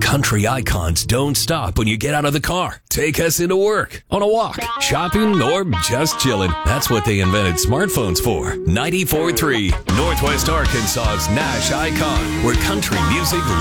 Country icons don't stop when you get out of the car. Take us into work, on a walk, shopping, or just chilling. That's what they invented smartphones for. 94.3, Northwest Arkansas's Nash Icon, where country music